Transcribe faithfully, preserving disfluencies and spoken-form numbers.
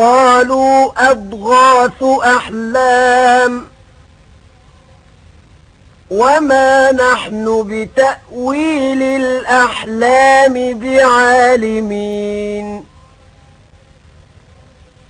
قالوا أضغاث أحلام وما نحن بتأويل الأحلام بعالمين